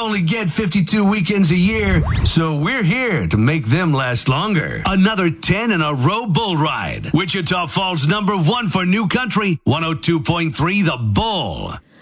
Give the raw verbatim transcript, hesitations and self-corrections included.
only get fifty-two weekends a year, so we're here to make them last longer. Another ten in a row bull ride. Wichita Falls number one for New Country, one oh two point three The Bull.